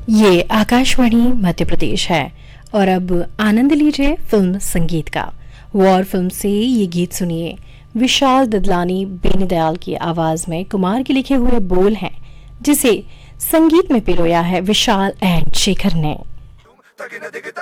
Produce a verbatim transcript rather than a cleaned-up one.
ये आकाशवाणी मध्य प्रदेश है और अब आनंद लीजिए फिल्म संगीत का। वॉर फिल्म से ये गीत सुनिए। विशाल ददलानी बेनीदयाल की आवाज में कुमार के लिखे हुए बोल हैं, जिसे संगीत में पिरोया है विशाल एंड शेखर ने।